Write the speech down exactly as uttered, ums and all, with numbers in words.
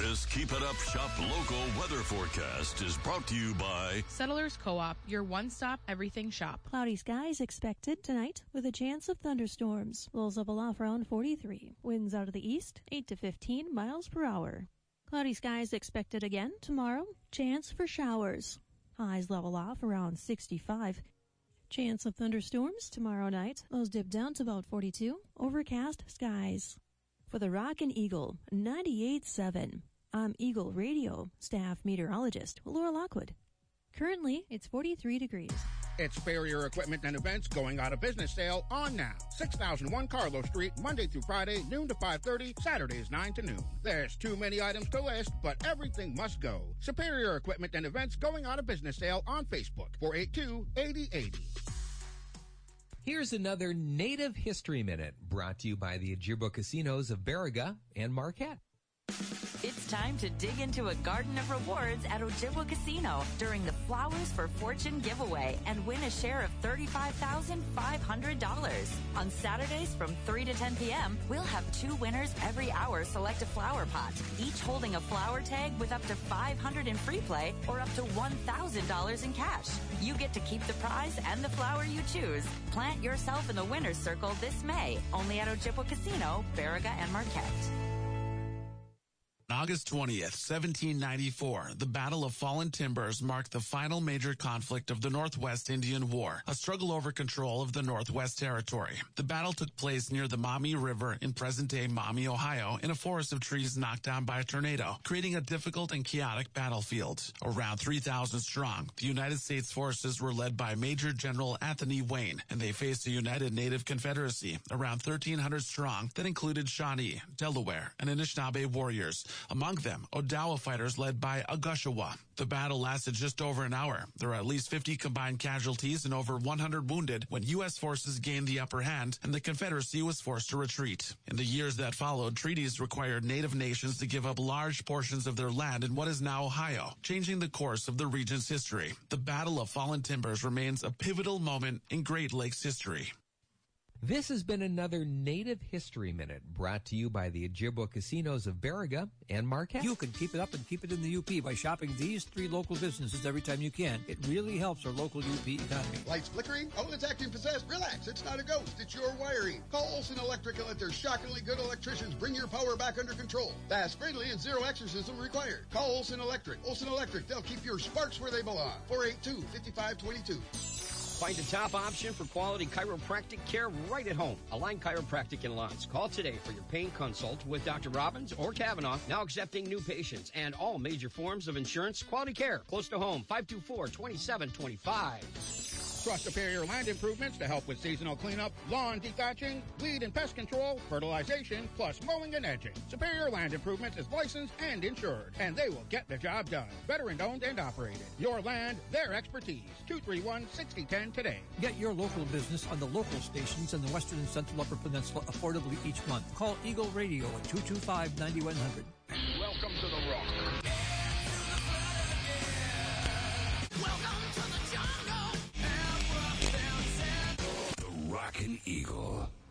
This Keep It Up Shop local weather forecast is brought to you by Settlers Co-op, your one-stop everything shop. Cloudy skies expected tonight with a chance of thunderstorms. Lows level off around forty-three. Winds out of the east, eight to fifteen miles per hour. Cloudy skies expected again tomorrow. Chance for showers. Highs level off around sixty-five. Chance of thunderstorms tomorrow night. Lows dip down to about forty-two. Overcast skies. For the Rock and Eagle, ninety-eight point seven. I'm Eagle Radio staff meteorologist Laura Lockwood. Currently, it's forty-three degrees. It's Barrier Equipment and Events going out of business sale on now. six thousand one Carlo Street, Monday through Friday, noon to five thirty, Saturdays nine to noon. There's too many items to list, but everything must go. Superior Equipment and Events going out of business sale on Facebook, four eight two, eight zero eight zero. Here's another Native History Minute brought to you by the Ojibwa Casinos of Baraga and Marquette. It's time to dig into a garden of rewards at Ojibwa Casino during the Flowers for Fortune giveaway and win a share of thirty-five thousand five hundred dollars. On Saturdays from three to ten p.m., we'll have two winners every hour select a flower pot, each holding a flower tag with up to five hundred dollars in free play or up to one thousand dollars in cash. You get to keep the prize and the flower you choose. Plant yourself in the winner's circle this May, only at Ojibwa Casino, Baraga and Marquette. On August twentieth, seventeen ninety-four, the Battle of Fallen Timbers marked the final major conflict of the Northwest Indian War, a struggle over control of the Northwest Territory. The battle took place near the Maumee River in present-day Maumee, Ohio, in a forest of trees knocked down by a tornado, creating a difficult and chaotic battlefield. Around three thousand strong, the United States forces were led by Major General Anthony Wayne, and they faced a united Native Confederacy, around thirteen hundred strong, that included Shawnee, Delaware, and Anishinaabe warriors. Among them, Odawa fighters led by Agushawa. The battle lasted just over an hour. There were at least fifty combined casualties and over one hundred wounded when U S forces gained the upper hand and the Confederacy was forced to retreat. In the years that followed, treaties required Native nations to give up large portions of their land in what is now Ohio, changing the course of the region's history. The Battle of Fallen Timbers remains a pivotal moment in Great Lakes history. This has been another Native History Minute brought to you by the Ojibwa Casinos of Baraga and Marquette. You can keep it up and keep it in the U P by shopping these three local businesses every time you can. It really helps our local U P economy. Lights flickering? Oh, it's acting possessed. Relax, it's not a ghost. It's your wiring. Call Olson Electric and let their shockingly good electricians bring your power back under control. Fast, friendly, and zero exorcism required. Call Olson Electric. Olson Electric, they'll keep your sparks where they belong. four eight two, five five two two. Find a top option for quality chiropractic care right at home. Align Chiropractic in Lawrence. Call today for your pain consult with Doctor Robbins or Kavanaugh, now accepting new patients and all major forms of insurance. Quality care close to home. five two four, two seven two five. Trust Superior Land Improvements to help with seasonal cleanup, lawn dethatching, weed and pest control, fertilization, plus mowing and edging. Superior Land Improvements is licensed and insured, and they will get the job done. Veteran-owned and operated. Your land, their expertise. two three one, six zero one zero today. Get your local business on the local stations in the Western and Central Upper Peninsula affordably each month. Call Eagle Radio at two two five, nine one zero zero. Welcome to the Rock. Welcome to the jungle. The Rockin' Eagle.